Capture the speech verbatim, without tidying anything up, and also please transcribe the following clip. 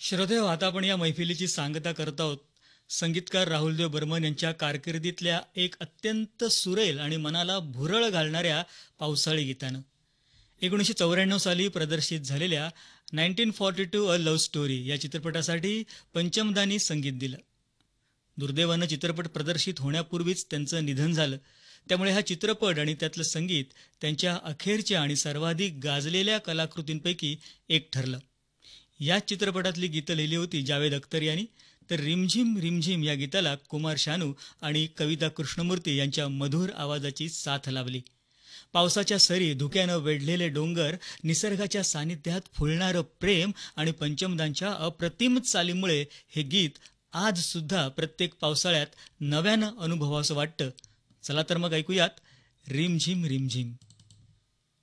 श्रोतेहो, आता आपण या मैफिलीची सांगता करत आहोत संगीतकार राहुलदेव बर्मन यांच्या कारकिर्दीतल्या एक अत्यंत सुरेल आणि मनाला भुरळ घालणाऱ्या पावसाळी गीतानं. एकोणीसशे चौऱ्याण्णव साली प्रदर्शित झालेल्या nineteen forty to a love story या चित्रपटासाठी पंचमदांनी संगीत दिलं. दुर्दैवानं चित्रपट प्रदर्शित होण्यापूर्वीच त्यांचं निधन झालं. त्यामुळे हा चित्रपट आणि त्यातलं संगीत त्यांच्या अखेरच्या आणि सर्वाधिक गाजलेल्या कलाकृतींपैकी एक ठरलं. या चित्रपटातली गीतं लिहिली होती जावेद अख्तर यांनी, तर रिमझिम रिमझिम या गीताला कुमार शानू आणि कविता कृष्णमूर्ती यांच्या मधुर आवाजाची साथ लाभली. पावसाच्या सरी, धुक्यानं वेढलेले डोंगर, निसर्गाच्या सानिध्यात फुलणारं प्रेम आणि पंचमदांच्या अप्रतिम चालीमुळे हे गीत आज सुद्धा प्रत्येक पावसाळ्यात नव्यानं अनुभवावंसं वाटतं. चला तर मग ऐकूयात रिमझिम रिमझिम.